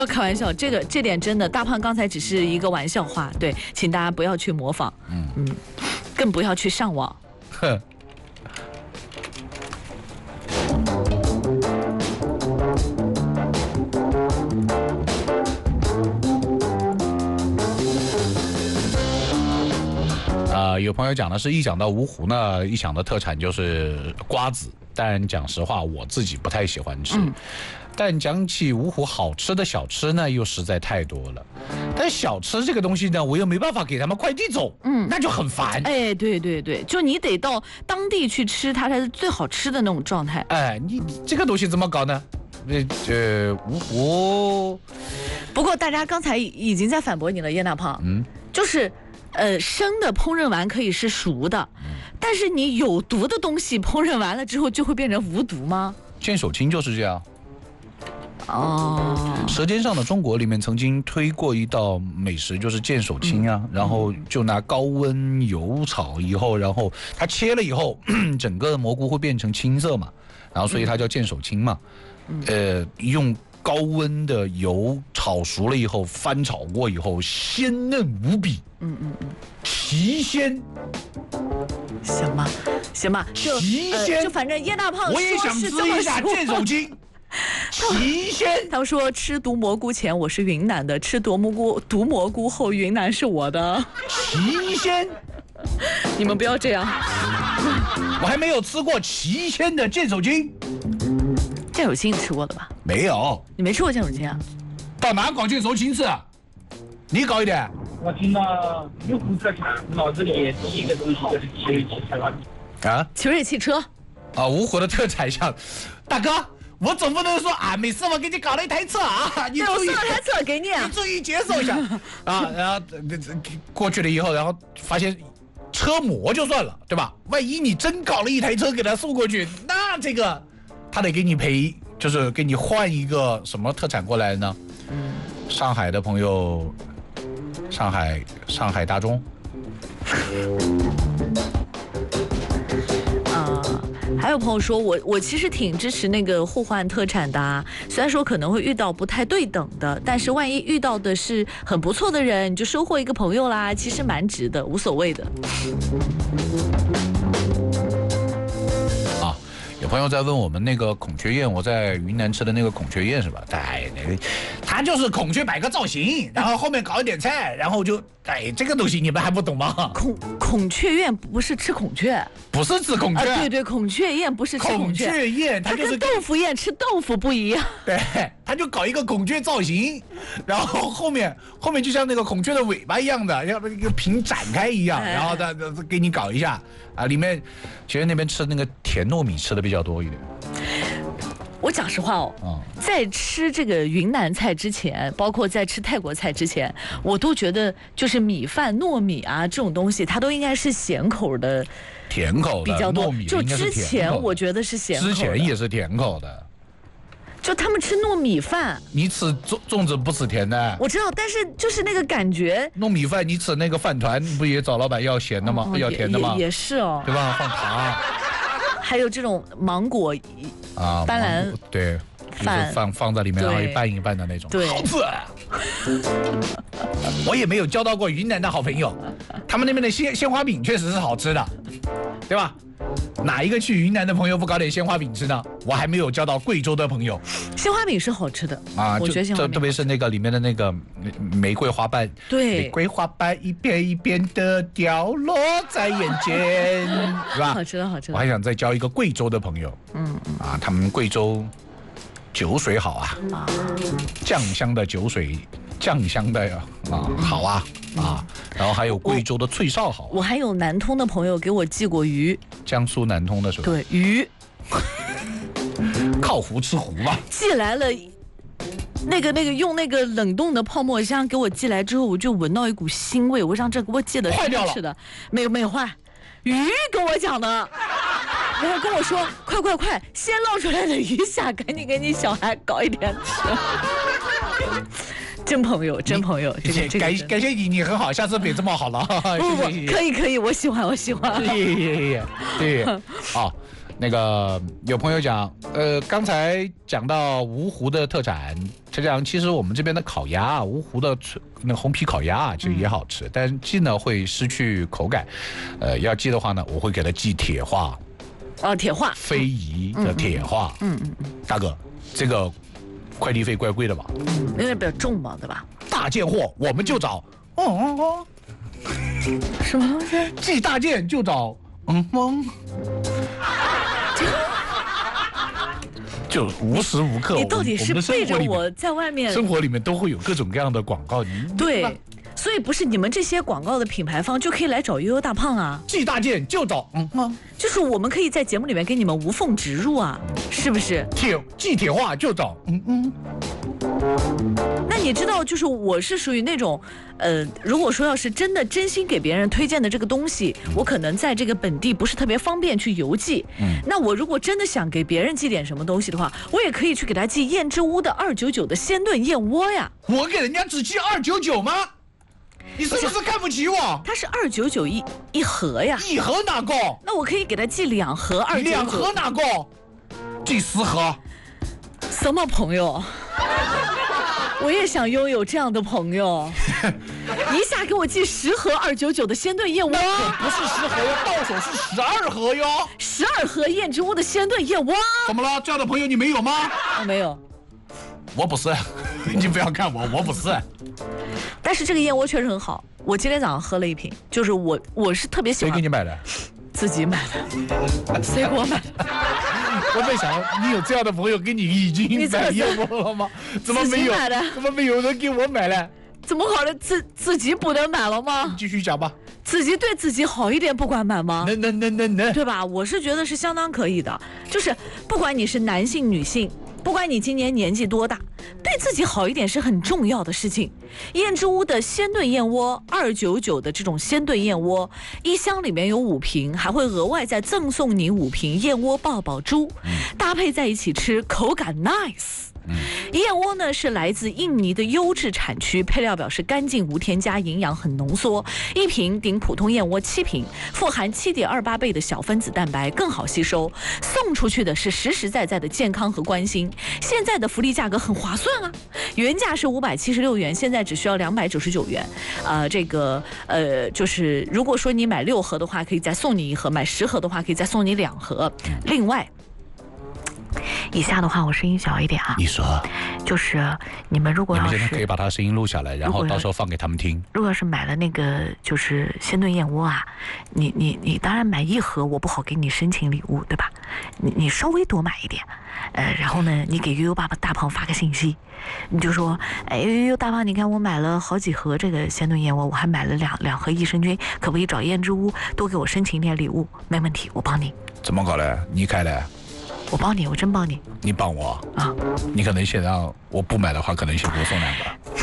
开玩笑，这点真的，大胖刚才只是一个玩笑话，对，请大家不要去模仿，更不要去上网。 哼。有朋友讲的是，一讲到芜湖呢，一想的特产就是瓜子。但讲实话，我自己不太喜欢吃。但讲起芜湖好吃的小吃呢，又实在太多了。但小吃这个东西呢，我又没办法给他们快递走，那就很烦。 哎，对对对，就你得到当地去吃，它才是最好吃的那种状态。 哎，你这个东西怎么搞呢？芜湖。 不过大家刚才已经在反驳你了，叶大胖。就是。生的烹饪完可以是熟的，但是你有毒的东西烹饪完了之后就会变成无毒吗？ 剑手青就是这样。 哦， 舌尖上的中国里面曾经推过一道美食，就是剑手青啊，然后就拿高温油炒以后，然后它切了以后，整个蘑菇会变成青色嘛，然后所以它叫剑手青嘛。用高温的油炒熟了以后，翻炒过以后，鲜嫩无比。奇鲜。 行吧，行吧， 奇鲜， 就反正叶大胖我也想吃一下剑手青。奇鲜。 他说吃毒蘑菇前我是云南的，吃毒蘑菇后云南是我的。 奇鲜。 你们不要这样。 我还没有吃过奇鲜的剑手青。 剑手青你吃过的吧？ 没有。 你没吃过剑手青啊？ 到哪搞剑手青吃啊？你搞一点。 我听到芜湖特产，脑子里第一个东西就是奇瑞汽车啊， 奇瑞汽车啊，芜湖的特产像，大哥，我总不能说啊，没事，我给你搞了一台车啊，你注意， 我送了台车给你， 你注意接受一下啊，然后过去了以后，然后发现车模就算了，对吧？万一你真搞了一台车给他送过去，那这个他得给你赔，就是给你换一个什么特产过来呢？上海的朋友。上海大众。 还有朋友说我其实挺支持那个互换特产的啊，虽然说可能会遇到不太对等的，但是万一遇到的是很不错的人，你就收获一个朋友啦，其实蛮值的，无所谓的。 有朋友在问我们那个孔雀宴，我在云南吃的那个孔雀宴是吧？它就是孔雀摆个造型，然后后面搞一点菜，然后就这个东西你们还不懂吗？ 孔雀宴不是吃孔雀， 不是吃孔雀， 对对，孔雀宴不是吃孔雀。 孔雀宴它就是跟豆腐宴吃豆腐不一样。 对，他就搞一个孔雀造型，然后后面就像那个孔雀的尾巴一样的，像一个屏展开一样，然后他给你搞一下啊，里面其实那边吃那个甜糯米吃的比较多一点。 我讲实话在吃这个云南菜之前，包括在吃泰国菜之前，我都觉得就是米饭、糯米啊这种东西，它都应该是咸口的、 甜口的比较多。糯米就之前我觉得是咸口的， 之前也是甜口的。 就他们吃糯米饭， 你吃粽子不吃甜的？ 我知道，但是就是那个感觉。 糯米饭你吃那个饭团，不也找老板要咸的吗？要甜的吗？ 也是哦， 对吧？放糖。 还有这种芒果啊，斑斓对，放在里面，然后一拌一拌的那种， 对， 好吃。我也没有交到过云南的好朋友，他们那边的鲜花饼确实是好吃的，对吧？哪一个去云南的朋友不搞点鲜花饼吃呢？我还没有交到贵州的朋友。 鲜花饼是好吃的啊， 我觉得鲜花饼特别是那个里面的那个玫瑰花瓣， 对， 玫瑰花瓣一片一片的掉落在眼前，是吧？ 好吃的，好吃的。 我还想再交一个贵州的朋友，他们贵州酒水好啊，酱香的酒水。酱香的呀，好啊，然后还有贵州的脆哨好。 我还有南通的朋友给我寄过鱼， 江苏南通的时候。 对，鱼， 靠湖吃湖吧。 寄来了，那个用那个冷冻的泡沫箱给我寄来之后，我就闻到一股腥味，我想这给我寄的坏掉了， 是的，没有坏，鱼跟我讲的。然后跟我说，快，先捞出来的鱼虾，赶紧给你小孩搞一点吃。真朋友，这个感谢你，你很好，下次别这么好了。 不，可以，我喜欢。 对，那个有朋友讲，刚才讲到芜湖的特产， 再讲，其实我们这边的烤鸭，芜湖的那个红皮烤鸭其实也好吃，但记呢会失去口感。要记的话呢，我会给它记铁话。 铁话。 非遗的铁话。大哥，这个快递费怪贵的吧？ 有点比较重嘛，对吧？ 大件货我们就找。 什么东西？ 寄大件就找。就无时无刻， 你到底是背着我在外面？ 生活里面都会有各种各样的广告， 对，所以不是你们这些广告的品牌方就可以来找悠悠大胖啊？ 寄大件就找， 就是我们可以在节目里面给你们无缝植入啊，是不是？ 寄铁话就找， 那你知道，就是我是属于那种，如果说要是真的真心给别人推荐的这个东西，我可能在这个本地不是特别方便去邮寄。那我如果真的想给别人寄点什么东西的话，我也可以去给他寄燕之屋的299的鲜炖燕窝呀。 我给人家只寄299吗？你是不是看不起我？ 它是299一盒呀。 一盒哪够？ 那我可以给他寄2盒299。 2盒哪够？寄10盒。 什么朋友？我也想拥有这样的朋友，一下给我寄10盒299的鲜炖燕窝， 不是10盒哟，到手是12盒哟 ，12盒燕之屋的鲜炖燕窝。 怎么了？这样的朋友你没有吗？ 我没有， 我不是，你不要看我，我不是。 但是这个燕窝确实很好，我今天早上喝了一瓶，就是我是特别喜欢。 谁给你买的？ 自己买的。谁给我买的？ 我没想到你有这样的朋友，给你已经买燕窝了吗？怎么没有？怎么没有人给我买呢？ 怎么好了？自己不能买了吗？ 继续讲吧。 自己对自己好一点，不管买吗？ 能， 对吧？我是觉得是相当可以的，就是不管你是男性女性，不管你今年年纪多大，对自己好一点是很重要的事情。燕之屋的鲜炖燕窝299的这种鲜炖燕窝，一箱里面有5瓶，还会额外再赠送你5瓶燕窝爆爆珠，搭配在一起吃，口感 nice。燕窝呢是来自印尼的优质产区，配料表是干净无添加，营养很浓缩，一瓶顶普通燕窝7瓶，富含7.28倍的小分子蛋白，更好吸收。送出去的是实实在在的健康和关心。现在的福利价格很划算啊，原价是576元，现在只需要299元。就是如果说你买6盒的话，可以再送你1盒；买10盒的话，可以再送你2盒。另外。以下的话我声音小一点啊。 你说， 就是你们如果要是， 你们现在可以把他声音录下来，然后到时候放给他们听。 如果是买了那个就是鲜炖燕窝啊，你当然买1盒，我不好给你申请礼物，对吧？你稍微多买一点，然后呢，你给悠悠爸爸大胖发个信息，你就说，悠悠大胖，你看我买了好几盒这个鲜炖燕窝，我还买了两盒益生菌，可不可以找燕之屋多给我申请一点礼物？没问题，我帮你。 怎么搞的？你开的？ 我帮你，我真帮你。 你帮我啊？你可能先让我不买的话，可能先多送2个。